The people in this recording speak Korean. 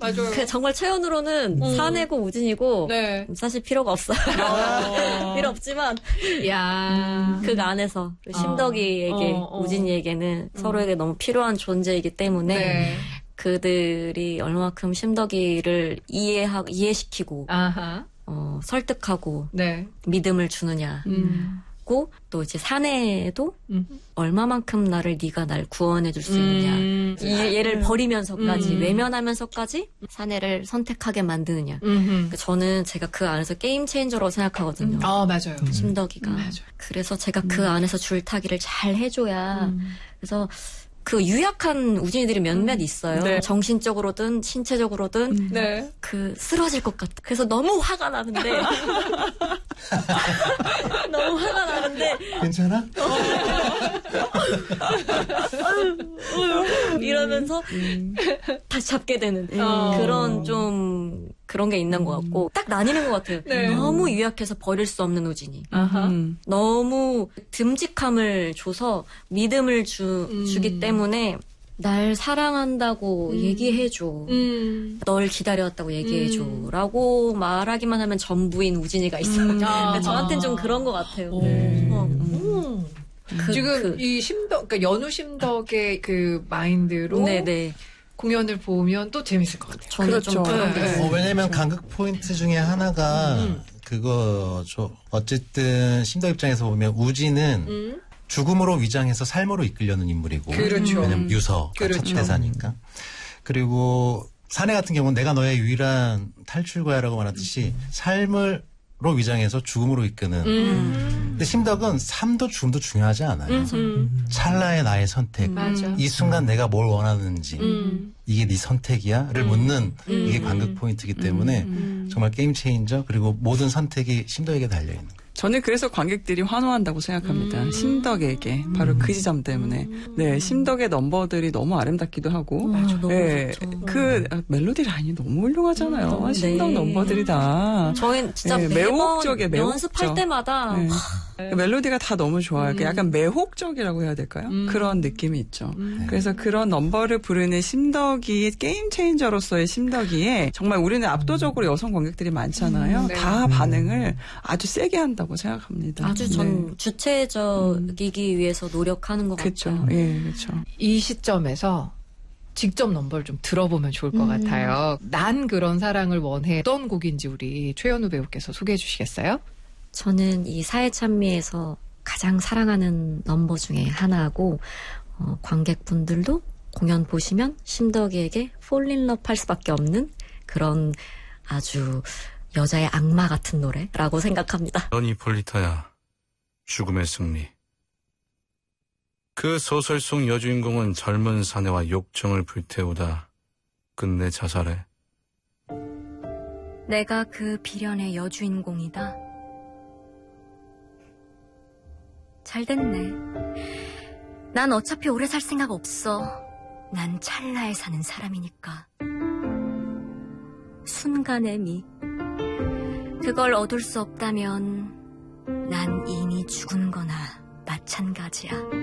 맞아요. 정말 체온으로는 사내고 우진이고 네. 사실 필요가 없어요. 필요 없지만 야. 그 안에서 심덕이에게 우진이에게는 서로에게 너무 필요한 존재이기 때문에 네. 그들이 얼마만큼 심덕이를 이해시키고 아하. 설득하고 네. 믿음을 주느냐. 고 또 이제 사내도 얼마만큼 네가 날 구원해줄 수 있느냐. 얘를 버리면서까지 외면하면서까지 사내를 선택하게 만드느냐. 그러니까 저는 제가 그 안에서 게임 체인저라고 생각하거든요. 맞아요. 심덕이가. 맞아요. 그래서 제가 그 안에서 줄타기를 잘 해줘야 그래서 그 유약한 우진이들이 몇몇 있어요. 네. 정신적으로든 신체적으로든 네. 쓰러질 것 같아. 그래서 너무 화가 나는데 너무 화가 나는데 괜찮아? 이러면서 다시 잡게 되는 그런 좀 그런 게 있는 것 같고 딱 나뉘는 것 같아요. 네. 너무 유약해서 버릴 수 없는 우진이. 너무 듬직함을 줘서 믿음을 주기 때문에 날 사랑한다고 얘기해줘. 널 기다려왔다고 얘기해줘. 라고 말하기만 하면 전부인 우진이가 있어요. 그러니까 저한테는 좀 그런 것 같아요. 지금 이 그러니까 연우 심덕의 그 마인드로 네네. 공연을 보면 또 재밌을 것 같아요. 저는 좀 그런 게 있어요. 왜냐면 간극 포인트 중에 하나가 그거죠. 어쨌든 심덕 입장에서 보면 우진은 죽음으로 위장해서 삶으로 이끌려는 인물이고. 그렇죠. 왜냐면 유서가 그렇죠. 첫 대사니까. 그리고 사내 같은 경우는 내가 너의 유일한 탈출구야라고 말하듯이 삶으로 위장해서 죽음으로 이끄는. 근데 심덕은 삶도 죽음도 중요하지 않아요. 찰나의 나의 선택. 맞아. 이 순간 내가 뭘 원하는지. 이게 네 선택이야?를 묻는 이게 관극 포인트이기 때문에 정말 게임 체인저 그리고 모든 선택이 심덕에게 달려있는 거예요. 저는 그래서 관객들이 환호한다고 생각합니다. 심덕에게. 바로 그 지점 때문에. 네, 심덕의 넘버들이 너무 아름답기도 하고. 너무 네, 좋죠. 그 멜로디 라인이 너무 훌륭하잖아요. 심덕 네. 넘버들이 다. 저희는 진짜 네, 매번 매혹적이에요, 매혹적. 연습할 때마다 네. 멜로디가 다 너무 좋아요. 약간 매혹적이라고 해야 될까요? 그런 느낌이 있죠. 그래서 그런 넘버를 부르는 심덕이의 게임 체인저로서의 심덕이에 정말 우리는 압도적으로 여성 관객들이 많잖아요. 네. 다 반응을 아주 세게 한다고 생각합니다. 아주 전 주체적이기 위해서 노력하는 것 그렇죠. 같아요. 예, 그렇죠. 이 시점에서 직접 넘버를 좀 들어보면 좋을 것 같아요. 난 그런 사랑을 원해. 어떤 곡인지 우리 최연우 배우께서 소개해 주시겠어요? 저는 이 사회찬미에서 가장 사랑하는 넘버 중에 하나고 관객분들도 공연 보시면 심덕이에게 폴린러브 할 수밖에 없는 그런 아주 여자의 악마 같은 노래라고 생각합니다. 넌 이폴리타야. 죽음의 승리. 그 소설 속 여주인공은 젊은 사내와 욕정을 불태우다 끝내 자살해. 내가 그 비련의 여주인공이다. 잘 됐네. 난 어차피 오래 살 생각 없어. 난 찰나에 사는 사람이니까. 순간의 미. 그걸 얻을 수 없다면 난 이미 죽은 거나 마찬가지야.